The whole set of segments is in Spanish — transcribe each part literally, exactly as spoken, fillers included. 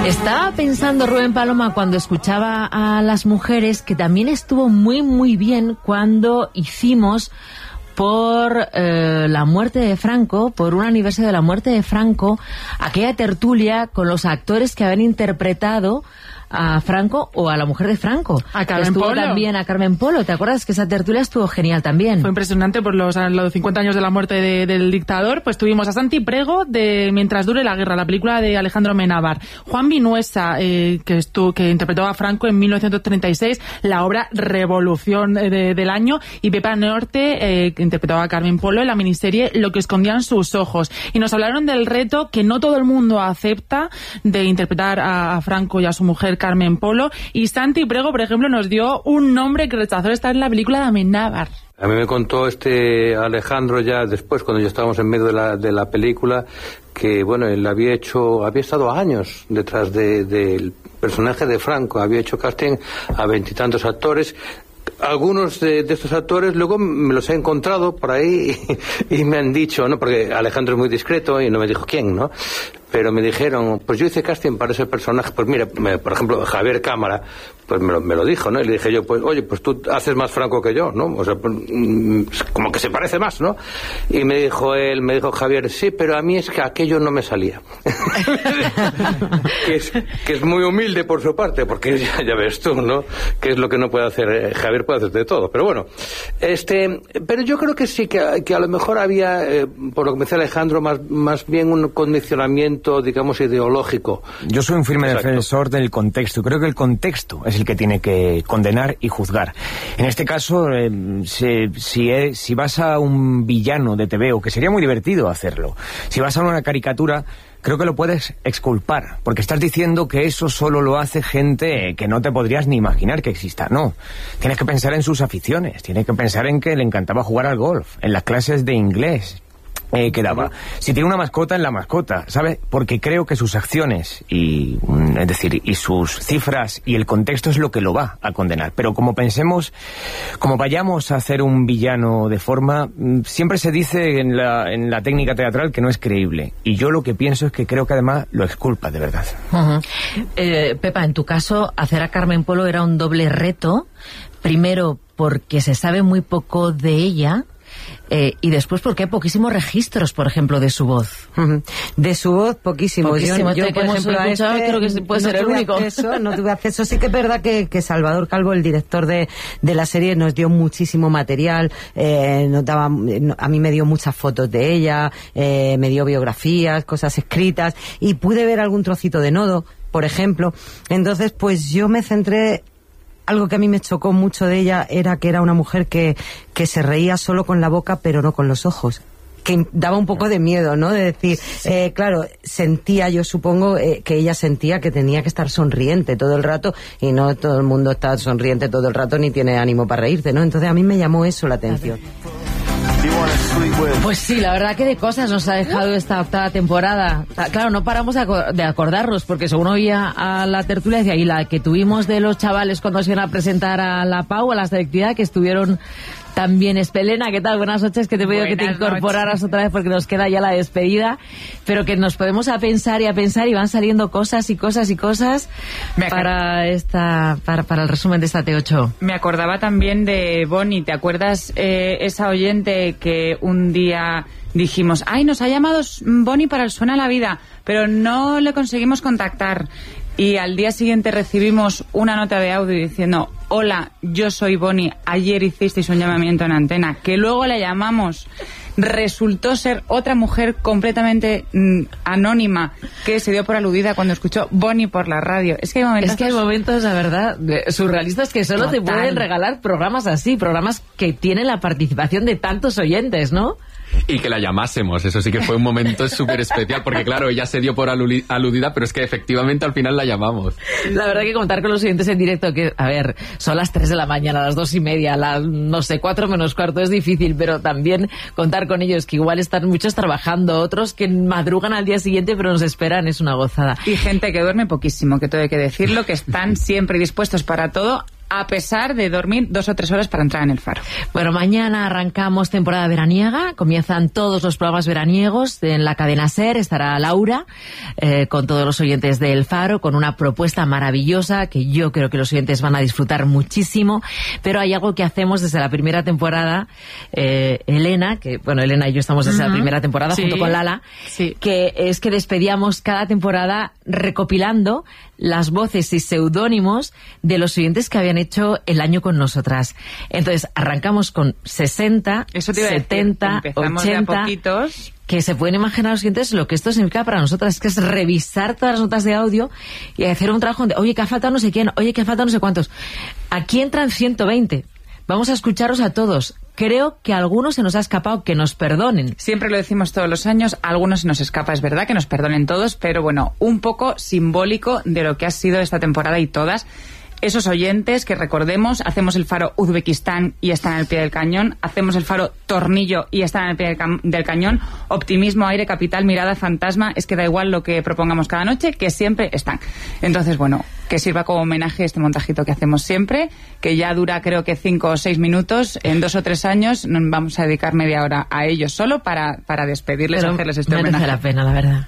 Estaba pensando, Rubén Paloma, cuando escuchaba a las mujeres, que también estuvo muy, muy bien cuando hicimos por eh, la muerte de Franco, por un aniversario de la muerte de Franco, aquella tertulia con los actores que habían interpretado a Franco o a la mujer de Franco. A Carmen estuvo Polo. también a Carmen Polo. ¿Te acuerdas que esa tertulia estuvo genial también? Fue impresionante por los, los cincuenta años de la muerte de, del dictador. Pues tuvimos a Santi Prego de Mientras dure la guerra, la película de Alejandro Amenábar. Juan Vinuesa, eh, que, estuvo, que interpretó a Franco en mil novecientos treinta y seis, la obra Revolución de, del año. Y Pepa Norte, eh, que interpretó a Carmen Polo en la miniserie Lo que escondían sus ojos. Y nos hablaron del reto que no todo el mundo acepta de interpretar a, a Franco y a su mujer Carmen Polo, y Santi Prego, por ejemplo, nos dio un nombre que rechazó estar en la película de Amenábar. A mí me contó este Alejandro ya después, cuando ya estábamos en medio de la, de la película, que bueno, él había hecho, había estado años detrás de, del personaje de Franco, había hecho casting a veintitantos actores. Algunos de, de estos actores luego me los he encontrado por ahí y, y me han dicho, ¿no? Porque Alejandro es muy discreto y no me dijo quién, ¿no? Pero me dijeron, pues yo hice casting para ese personaje. Pues mira, me, por ejemplo, Javier Cámara, pues me lo, me lo dijo, ¿no? Y le dije yo, pues oye, pues tú haces más Franco que yo, ¿no? O sea, pues, mm, como que se parece más, ¿no? Y me dijo él, me dijo Javier, sí, pero a mí es que aquello no me salía. que, es, que es muy humilde por su parte, porque ya, ya ves tú, ¿no? Que es lo que no puede hacer eh, Javier, puede hacer de todo. Pero bueno, este, pero yo creo que sí, que, que a lo mejor había, eh, por lo que me decía Alejandro, más, más bien un condicionamiento, digamos, ideológico. Yo soy un firme Exacto. defensor del contexto. Creo que el contexto es el que tiene que condenar y juzgar. En este caso, eh, si, si, es, si vas a un villano de T V O, que sería muy divertido hacerlo, si vas a una caricatura, creo que lo puedes exculpar, porque estás diciendo que eso solo lo hace gente que no te podrías ni imaginar que exista. No, tienes que pensar en sus aficiones, tienes que pensar en que le encantaba jugar al golf, en las clases de inglés Eh, que daba. Si tiene una mascota, en la mascota, ¿sabes? Porque creo que sus acciones y, mm, es decir, y sus cifras y el contexto es lo que lo va a condenar. Pero como pensemos, como vayamos a hacer un villano de forma, mm, siempre se dice en la, en la técnica teatral que no es creíble. Y yo lo que pienso es que creo que además lo exculpa de verdad. Uh-huh. eh, Pepa, en tu caso, hacer a Carmen Polo era un doble reto. Primero, porque se sabe muy poco de ella. Eh, y después porque hay poquísimos registros, por ejemplo, de su voz. De su voz, poquísimos. Poquísimo. Yo, yo por ejemplo, a este, creo que puede no ser el único. Acceso, no tuve acceso. Sí que es verdad que, que Salvador Calvo, el director de, de la serie, nos dio muchísimo material. Eh, nos daba, a mí me dio muchas fotos de ella, eh, me dio biografías, cosas escritas, y pude ver algún trocito de Nodo, por ejemplo. Entonces, pues yo me centré. Algo que a mí me chocó mucho de ella era que era una mujer que, que se reía solo con la boca, pero no con los ojos. Que daba un poco de miedo, ¿no? De decir, sí. eh, claro, sentía, yo supongo, eh, que ella sentía que tenía que estar sonriente todo el rato, y no todo el mundo está sonriente todo el rato ni tiene ánimo para reírse, ¿no? Entonces a mí me llamó eso la atención. Pues sí, la verdad que de cosas nos ha dejado esta octava temporada. Claro, no paramos de acordarnos, porque según oía a la tertulia, decía, y la que tuvimos de los chavales cuando se iban a presentar a la Pau, a la selectividad, que estuvieron también. Espelena, ¿qué tal? Buenas noches, que te he pedido que te incorporaras otra vez porque nos queda ya la despedida, pero que nos podemos a pensar y a pensar y van saliendo cosas y cosas y cosas para esta para, para el resumen de esta T ocho. Me acordaba también de Bonnie, ¿te acuerdas eh, esa oyente que un día dijimos, ay, nos ha llamado Bonnie para el Suena la Vida, pero no le conseguimos contactar? Y al día siguiente recibimos una nota de audio diciendo, hola, yo soy Bonnie, ayer hicisteis un llamamiento en antena, que luego le llamamos. Resultó ser otra mujer completamente mm, anónima, que se dio por aludida cuando escuchó Bonnie por la radio. Es que hay momentos, es que hay momentos, la verdad, surrealistas, que solo Total. Te pueden regalar programas así, programas que tienen la participación de tantos oyentes, ¿no? Y que la llamásemos, eso sí que fue un momento súper especial, porque claro, ella se dio por aludi- aludida, pero es que efectivamente al final la llamamos. La verdad que contar con los oyentes en directo, que, a ver, son las tres de la mañana, las dos y media, las, no sé, cuatro menos cuarto, es difícil, pero también contar con ellos, que igual están muchos trabajando, otros que madrugan al día siguiente, pero nos esperan, es una gozada. Y gente que duerme poquísimo, que todo hay que decirlo, que están siempre dispuestos para todo, a pesar de dormir dos o tres horas para entrar en el Faro. Bueno, mañana arrancamos temporada veraniega, comienzan todos los programas veraniegos en la cadena SER, estará Laura eh, con todos los oyentes del Faro, con una propuesta maravillosa que yo creo que los oyentes van a disfrutar muchísimo, pero hay algo que hacemos desde la primera temporada, eh, Elena, que bueno, Elena y yo estamos desde uh-huh. la primera temporada, sí, junto con Lala, sí. que es que despedíamos cada temporada recopilando las voces y seudónimos de los oyentes que habían hecho el año con nosotras. Entonces, arrancamos con sesenta, Eso te iba setenta, a decir, empezamos ochenta, de a poquitos. Que se pueden imaginar los oyentes lo que esto significa para nosotras, que es revisar todas las notas de audio y hacer un trabajo de, oye, que ha faltado no sé quién, oye, que ha faltado no sé cuántos. Aquí entran ciento veinte. Vamos a escucharos a todos. Creo que a algunos se nos ha escapado, que nos perdonen. Siempre lo decimos todos los años, a algunos se nos escapa, es verdad, que nos perdonen todos, pero bueno, un poco simbólico de lo que ha sido esta temporada y todas. Esos oyentes que recordemos, hacemos el Faro Uzbekistán y están al pie del cañón, hacemos el Faro Tornillo y están al pie del, ca- del cañón, Optimismo, Aire, Capital, Mirada, Fantasma, es que da igual lo que propongamos cada noche, que siempre están. Entonces, bueno, que sirva como homenaje este montajito que hacemos siempre, que ya dura creo que cinco o seis minutos, en dos o tres años nos vamos a dedicar media hora a ellos solo para, para despedirles y hacerles este merece homenaje. la pena, la verdad.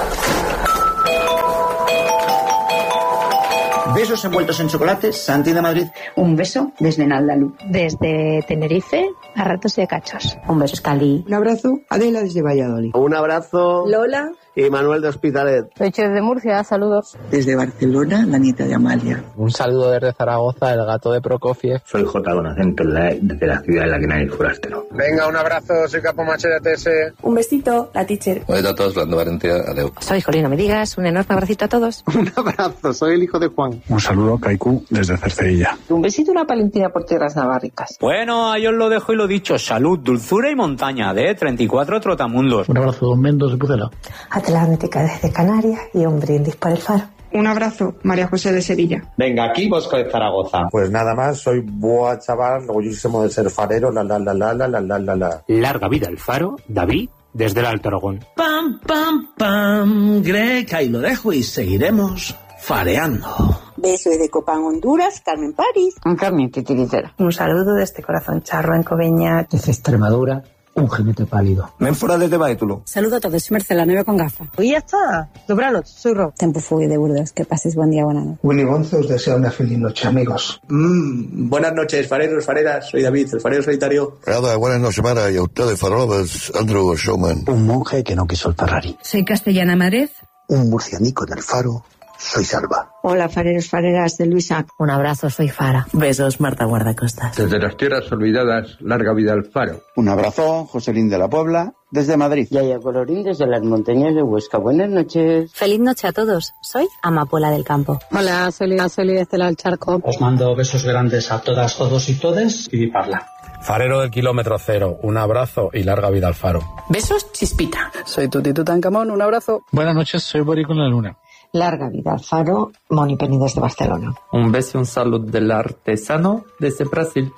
Besos envueltos en chocolate, Santi de Madrid. Un beso desde Naldalu. Desde Tenerife a Ratos y a Cachos. Un beso, Escali. Un abrazo, Adela desde Valladolid. Un abrazo, Lola y Manuel de Hospitalet. Soy Chef de Murcia, saludos. Desde Barcelona, la nieta de Amalia. Un saludo desde Zaragoza, el gato de Prokofiev. Soy J con acento en la E, desde la ciudad en la que nadie es forastero. Venga, un abrazo, soy Capo Mache de A T S. Un besito, la teacher. Hola a todos, Lando Valencia, adeu. Soy Jolino, me digas, un enorme abracito a todos. Un abrazo, soy el hijo de Juan. Un saludo, Kaiku, desde Cercedilla. Un besito, una palentina por tierras navarricas. Bueno, ahí os lo dejo y lo dicho. Salud, dulzura y montaña de treinta y cuatro Trotamundos. Un abrazo, Don Mendos de Pucela. Atlántica desde Canarias y un brindis para el Faro. Un abrazo, María José de Sevilla. Venga, aquí Bosco de Zaragoza. Pues nada más, soy boa chaval, orgullosísimo de ser farero, la la la la la la la la la. Larga vida al Faro, David, desde el Alto Aragón. Pam, pam, pam, Greg, ahí lo dejo y seguiremos fareando. Beso de Copán, Honduras, Carmen París. Un Carmen titiritera. Un saludo desde Corazón Charro en Coveña. Desde Extremadura, un jinete pálido. Menfora desde Baétulo. Saludo a todos, soy Marcela, nueve con gafas. Y ya está. Dobranoche, soy Rob. Tempo Fugui de Burdeos, que paséis buen día, buena noche. Willy Gonce os desea una feliz noche, amigos. Mm, buenas noches, fareros, fareras. Soy David, el farero solitario. Nada, buenas noches, Mara. Y a ustedes, farolas, Andrew Showman. Un monje que no quiso el Ferrari. Soy Castellana Madrid. Un murcianico en el Faro. Soy Salva. Hola, fareros, fareras de Luisa. Un abrazo, soy Fara. Besos, Marta Guardacostas. Desde las tierras olvidadas, larga vida al Faro. Un abrazo, Joselín de la Puebla, desde Madrid. Yaya Colorín, desde las montañas de Huesca. Buenas noches. Feliz noche a todos. Soy Amapola del Campo. Hola, soy Lina Celi desde el Charco. Os mando besos grandes a todas, todos y todes y parla. Farero del kilómetro cero, un abrazo y larga vida al Faro. Besos, Chispita. Soy Tuti Tutankamón, un abrazo. Buenas noches, soy Bori con la Luna. Larga vida al Faro, Moni Penny desde Barcelona. Un beso y un saludo del artesano desde Brasil.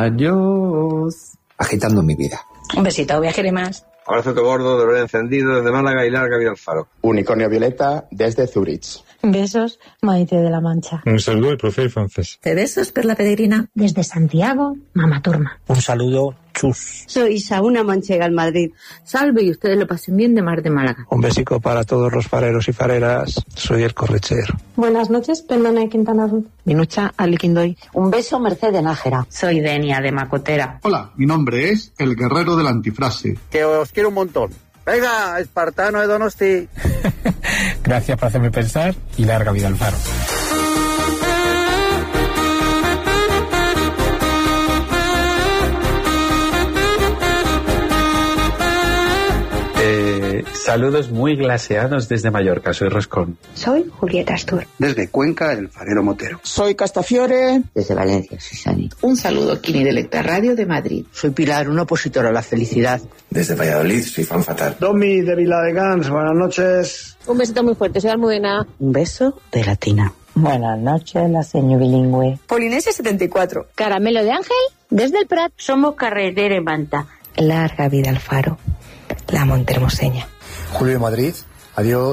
Adiós. Agitando mi vida. Un besito, viajere más. Abrazo gordo, de encendido desde Málaga y larga vida al Faro. Unicornio Violeta desde Zurich. Besos, Maite de la Mancha. Un saludo de Procel francés. De besos, Perla Peregrina. Desde Santiago, Mama Turma. Un saludo, chus. Soy Saúna Manchega, en Madrid. Salve y ustedes lo pasen bien de Mar de Málaga. Un besico para todos los fareros y fareras. Soy el Correchero. Buenas noches, Pendona de Quintana Roo. Minucha Aliquindoy. Un beso, Mercedes Nájera. Soy Denia de Macotera. Hola, mi nombre es el Guerrero de la Antifrase. Que os quiero un montón. Venga, espartano de Donosti. Gracias por hacerme pensar y larga vida al Faro. Eh, saludos muy glaseados desde Mallorca, soy Roscón. Soy Julieta Astur. Desde Cuenca, el farero Motero. Soy Castafiore. Desde Valencia, Susani. Un saludo, Kini de Lecta Radio de Madrid. Soy Pilar, un opositor a la felicidad. Desde Valladolid, soy Fan Fatal. Domi de Vila de Gans, buenas noches. Un besito muy fuerte, soy Almudena. Un beso de Latina. Buenas noches, la señora bilingüe. Polinesia setenta y cuatro. Caramelo de Ángel, desde el Prat. Somos carretera en Manta. Larga vida al Faro. La Montermoseña. Julio de Madrid, adiós.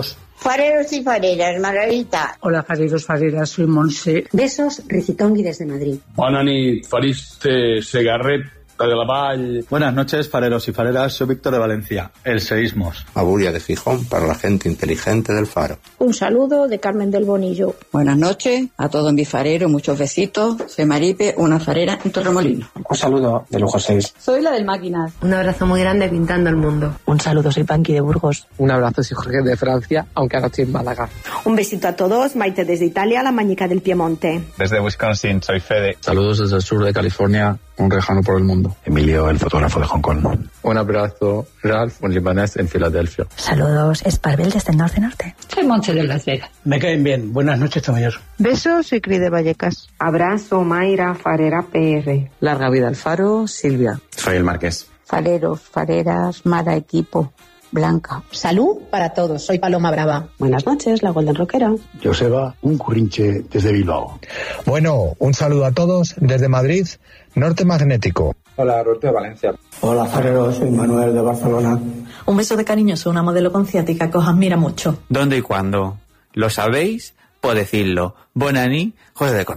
Fareros y fareras, Margarita. Hola, fareros, fareras, soy Monse. Besos, Ricitongui desde Madrid. Bona nit, Fariste Segarret de la Vall. Buenas noches, fareros y fareras, soy Víctor de Valencia, el Seísmos. Abulia de Gijón para la gente inteligente del Faro. Un saludo de Carmen del Bonillo. Buenas noches a todos mis fareros, muchos besitos. Soy Maripe, una farera en Torremolinos. Un saludo de Lujo seis. Soy la del Máquinas. Un abrazo muy grande pintando el mundo. Un saludo, soy Panqui de Burgos. Un abrazo, soy Jorge de Francia, aunque ahora estoy en Málaga. Un besito a todos, Maite desde Italia, la Mañica del Piemonte. Desde Wisconsin, soy Fede. Saludos desde el sur de California, un rejano por el mundo. Emilio, el fotógrafo de Hong Kong. Un abrazo, Ralph, un libanés en Filadelfia. Saludos, Esparvel desde el norte norte. Soy Montse de Las Vegas. Me caen bien. Buenas noches, Tomayor. Besos, soy Cris de Vallecas. Abrazo, Mayra, Farera P R. Larga vida al faro, Silvia. Soy el Marqués. Fareros, fareras, Mara Equipo. Blanca. Salud para todos, soy Paloma Brava. Buenas noches, la Golden Rockera. Joseba, un currinche desde Bilbao. Bueno, un saludo a todos desde Madrid, Norte Magnético. Hola, Roberto de Valencia. Hola, fareros, soy Manuel de Barcelona. Un beso de cariño, soy una modelo con ciática que os admira mucho. ¿Dónde y cuándo? ¿Lo sabéis? Pues decidlo. Bonani, José de